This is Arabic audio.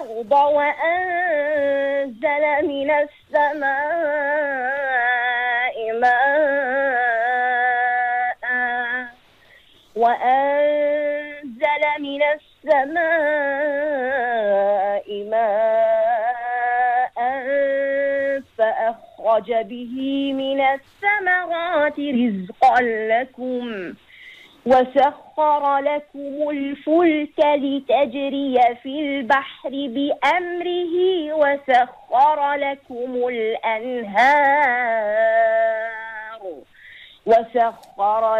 الأرض وأنزل من السماء ماء فأخرج به من الثمرات رزقا لكم وسخر لكم الفلك لتجري في البحر بأمره وسخر لكم الأنهار